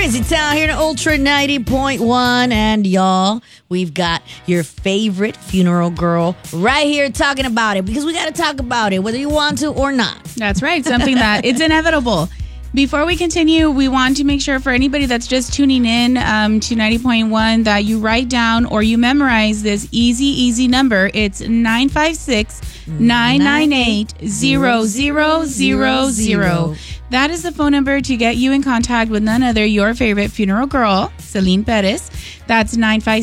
Crazy Town here in Ultra 90.1. And y'all, we've got your favorite funeral girl right here talking about it, because we got to talk about it, whether you want to or not. That's right. Something that it's inevitable. Before we continue, we want to make sure for anybody that's just tuning in to 90.1 that you write down or you memorize this easy number. It's 956-998-0000. That is the phone number to get you in contact with none other, your favorite funeral girl, Celine Perez. That's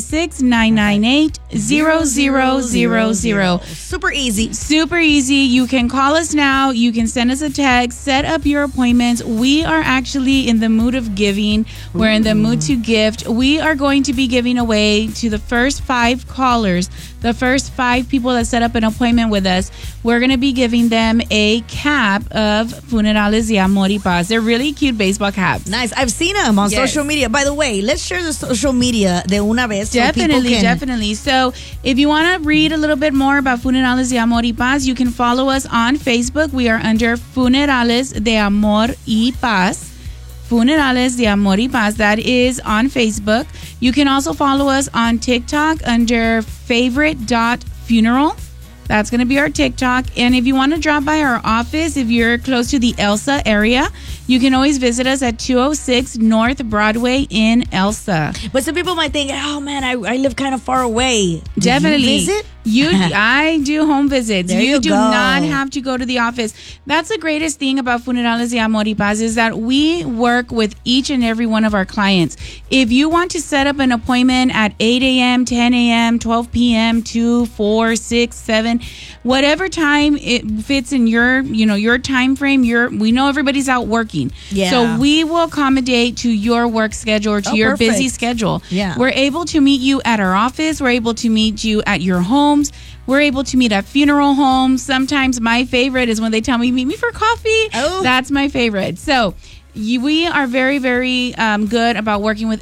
956-998-0000. Super easy. Super easy. You can call us now. You can send us a text. Set up your appointments. We are actually in the mood of giving. We're in the mood to gift. We are going to be giving away to the first 5 callers, the first 5 people that set up an appointment with us. We're going to be giving them a cap of Funerales de Amor y Paz. They're really cute baseball caps. Nice. I've seen them on social media. By the way, let's share the social media de una vez. Definitely. So if you want to read a little bit more about Funerales de Amor y Paz, you can follow us on Facebook. We are under Funerales de Amor y Paz. Funerales de Amor y Paz. That is on Facebook. You can also follow us on TikTok under favorite.funeral. That's going to be our TikTok. And if you want to drop by our office, if you're close to the Elsa area, you can always visit us at 206 North Broadway in Elsa. But some people might think, oh man, I live kind of far away. Definitely. Do you visit? I do home visits. There you do go. not have to go to the office. That's the greatest thing about Funerales de Amor y Paz is that we work with each and every one of our clients. If you want to set up an appointment at 8 a.m., 10 a.m., 12 p.m., 2, 4, 6, 7, whatever time it fits in your time frame, we know everybody's out working. Yeah. So we will accommodate to your work schedule or to your busy schedule. Yeah. We're able to meet you at our office. We're able to meet you at your home. We're able to meet at funeral homes. Sometimes my favorite is when they tell me, meet me for coffee. Oh. That's my favorite. So we are very, very good about working with